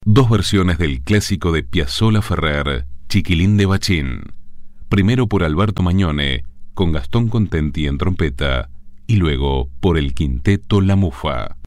Dos versiones del clásico de Piazzolla Ferrer, Chiquilín de Bachín. Primero por Alberto Magnone, con Gastón Contenti en trompeta, y luego por el Quinteto La Mufa.